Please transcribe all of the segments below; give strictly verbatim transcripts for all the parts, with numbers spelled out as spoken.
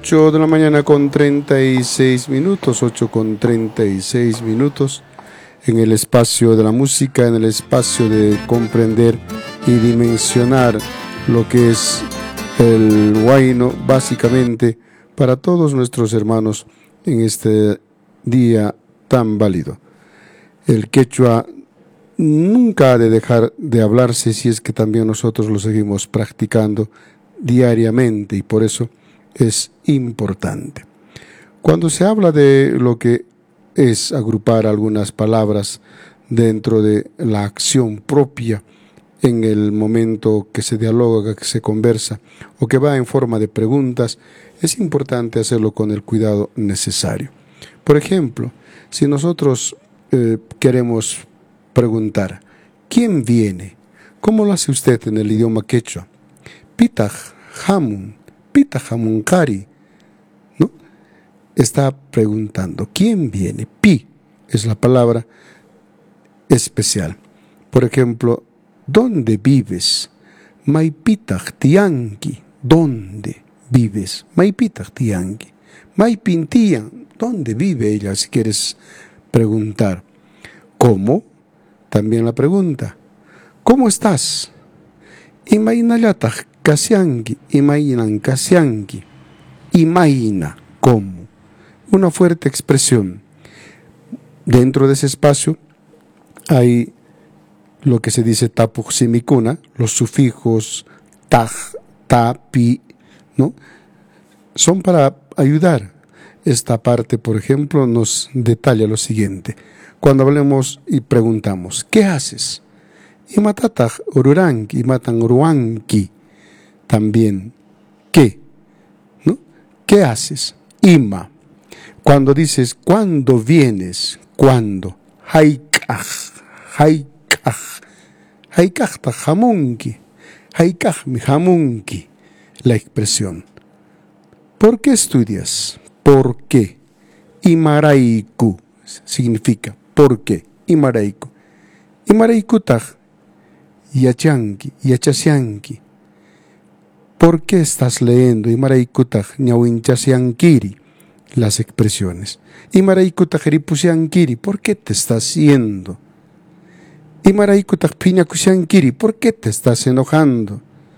ocho de la mañana con treinta y seis minutos, ocho con treinta y seis minutos, en el espacio de la música, en el espacio de comprender y dimensionar lo que es el huayno, básicamente para todos nuestros hermanos en este día tan válido. El quechua nunca ha de dejar de hablarse si es que también nosotros lo seguimos practicando diariamente, y por eso es importante. Cuando se habla de lo que es agrupar algunas palabras dentro de la acción propia en el momento que se dialoga, que se conversa o que va en forma de preguntas, es importante hacerlo con el cuidado necesario. Por ejemplo, si nosotros eh, queremos preguntar, ¿quién viene? ¿Cómo lo hace usted en el idioma quechua? Pitah Hamun, Pitah Hamunkari, ¿no? Está preguntando, ¿quién viene? Pi es la palabra especial. Por ejemplo, ¿dónde vives? Maipitah Tianqui, ¿dónde vives? Maipitah Tianqui. Maipintian, ¿dónde vive ella? Si quieres preguntar. ¿Cómo? También la pregunta. ¿Cómo estás? Imainallatah Kasianqui, imainan Kasianqui. Imaina, ¿cómo? Una fuerte expresión. Dentro de ese espacio hay lo que se dice tapuximicuna, los sufijos taj, ta, pi, ¿no? Son para ayudar. Esta parte, por ejemplo, nos detalla lo siguiente. Cuando hablemos y preguntamos, ¿qué haces? Imatatah ururanki, imatan uruanki. También, ¿qué? ¿No? ¿Qué haces? Ima. Cuando dices, ¿cuándo vienes? ¿Cuándo? Haikaj, haikaj, haikaj ta jamunki, haikaj mi jamunki. La expresión. ¿Por qué estudias? ¿Por qué? Imaraiku significa ¿por qué? Imaraiku. Imaraikutaj, yachanki, yachasianki. ¿Por qué estás leyendo? Imaraikutaj, ñawinchasiankiri. Las expresiones. Imaraikutaj ripusiankiri. ¿Por qué te estás yendo? Imaraikutaj piñakusiankiri. ¿Por qué te estás enojando?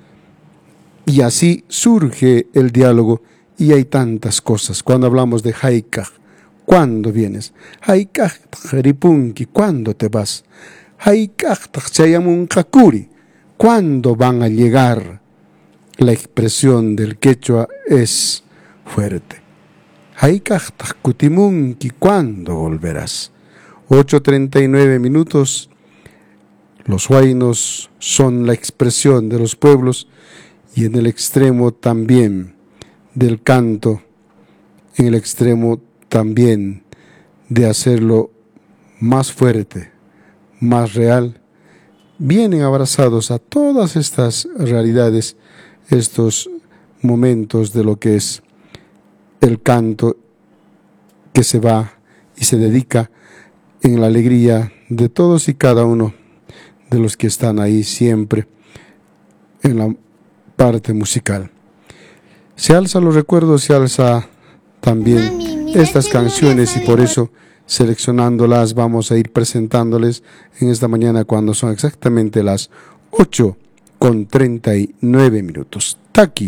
Y así surge el diálogo, y hay tantas cosas. Cuando hablamos de haikaj, ¿cuándo vienes? Haikaj ripunki, ¿cuándo te vas? Haikaj chayamunkakuri, ¿cuándo van a llegar? La expresión del quechua es fuerte. Haikaj kutimunki, ¿cuándo volverás? ocho treinta y nueve minutos. Los huaynos son la expresión de los pueblos, y en el extremo también del canto, en el extremo también de hacerlo más fuerte, más real, vienen abrazados a todas estas realidades, estos momentos de lo que es el canto que se va y se dedica en la alegría de todos y cada uno de los que están ahí siempre en la parte musical. Se alza los recuerdos, se alza también Mami, estas canciones, y por eso, seleccionándolas, vamos a ir presentándoles en esta mañana cuando son exactamente las ocho con treinta y nueve minutos. Taki,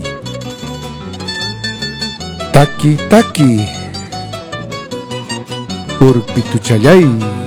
taki, taki, Urpituchayay.